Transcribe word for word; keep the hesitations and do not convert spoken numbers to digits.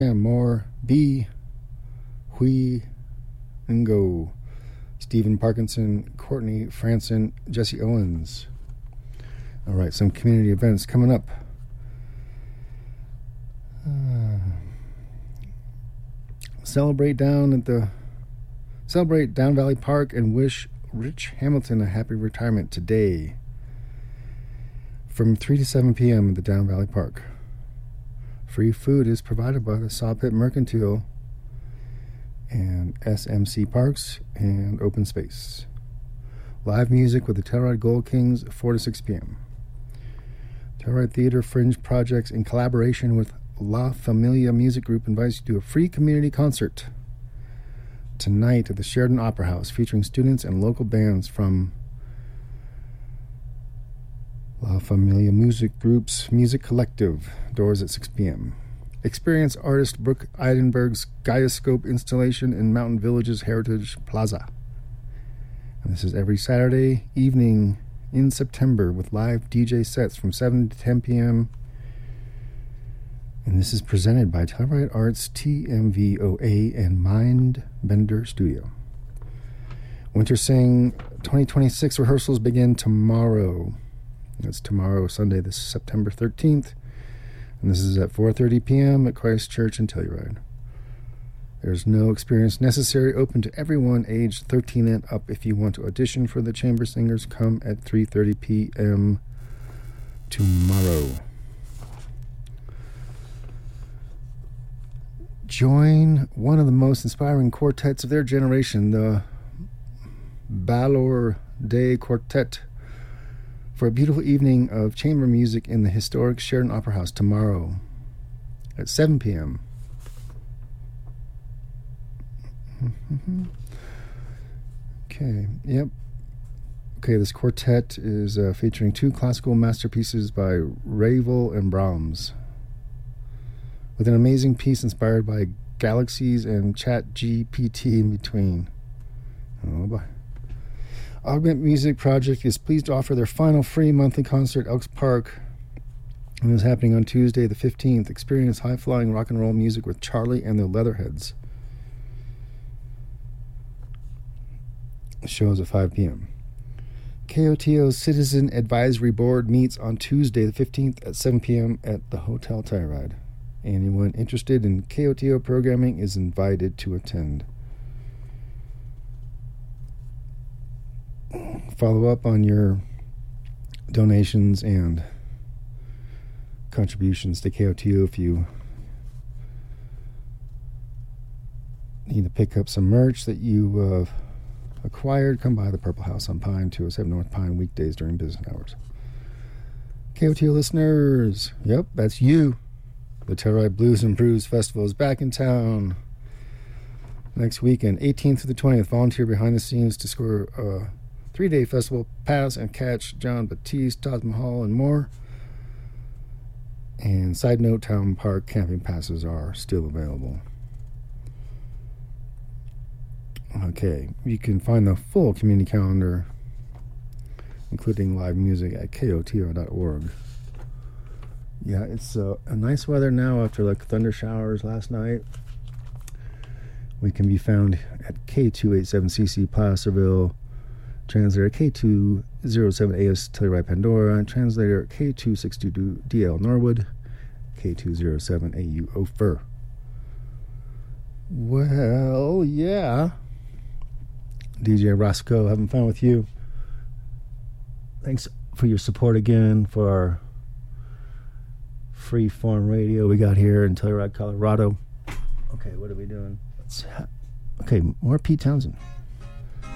And more B. Hui Ngo. Stephen Parkinson, Courtney Franson, Jesse Owens. All right, some community events coming up. Uh, celebrate down at the celebrate Down Valley Park and wish Rich Hamilton a happy retirement today from three to seven p.m. at the Down Valley Park. Free food is provided by the Sawpit Mercantile and S M C Parks and Open Space. Live music with the Telluride Gold Kings, four to six p.m. Telluride Theater Fringe Projects, in collaboration with La Familia Music Group, invites you to a free community concert tonight at the Sheridan Opera House, featuring students and local bands from La Familia Music Group's Music Collective. Doors at six p.m. Experience artist Brooke Eidenberg's Gaiascope installation in Mountain Village's Heritage Plaza. And this is every Saturday evening in September with live D J sets from seven to ten p.m. And this is presented by Telluride Arts, T M V O A, and Mindbender Studio. Winter Sing twenty twenty-six rehearsals begin tomorrow. That's tomorrow, Sunday, this is September thirteenth. And this is at four thirty p.m. at Christ Church in Telluride. There's no experience necessary, open to everyone aged thirteen and up. If you want to audition for the Chamber Singers, come at three thirty p.m. tomorrow. Join one of the most inspiring quartets of their generation, the Balor Day Quartet, for a beautiful evening of chamber music in the historic Sheridan Opera House tomorrow at seven p.m. Okay, yep. Okay, this quartet is uh, featuring two classical masterpieces by Ravel and Brahms, with an amazing piece inspired by galaxies and Chat G P T in between. Oh boy. Augment Music Project is pleased to offer their final free monthly concert at Elks Park. And it's happening on Tuesday the fifteenth. Experience high-flying rock and roll music with Charlie and the Leatherheads. The show is at five p.m. K O T O's Citizen Advisory Board meets on Tuesday the fifteenth at seven p.m. at the Hotel Telluride. Anyone interested in K O T O programming is invited to attend. Follow up on your donations and contributions to K O T O if you need to pick up some merch that you uh, acquired. Come by the Purple House on Pine, two oh seven North Pine, weekdays during business hours. K O T O listeners, yep, that's you. The Telluride Blues and Brews Festival is back in town next weekend, eighteenth to the twentieth. Volunteer behind the scenes to score a three-day festival pass and catch John Batiste, Taj Mahal, and more. And side note, Town Park camping passes are still available. Okay, you can find the full community calendar, including live music, at K O T O dot org. Yeah, it's uh, a nice weather now after like thunder showers last night. We can be found at K two eighty-seven C C Placerville, translator K two oh seven A S Telluride Pandora, translator K two sixty-two D L Norwood, K two oh seven A U Ophir. Well, yeah. D J Roscoe, having fun with you. Thanks for your support again for our free form radio we got here in Telluride, Colorado. Okay, what are we doing? Let's ha- okay, more Pete Townsend.